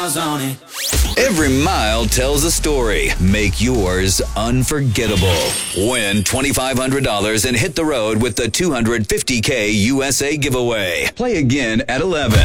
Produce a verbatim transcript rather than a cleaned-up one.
miles on it. Every mile tells a story. Make yours unforgettable. Win twenty-five hundred dollars and hit the road with the two hundred fifty K U S A giveaway. Play again at eleven.